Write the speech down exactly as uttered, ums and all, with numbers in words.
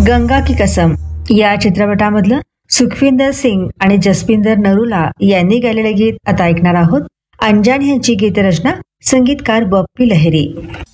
गंगा की कसम या चित्रपटामधलं सुखविंदर सिंग आणि जसपिंदर नरूला यांनी गायलेले गीत आता ऐकणार आहोत. अंजान यांची गीतरचना, संगीतकार बप्पी लहिरी.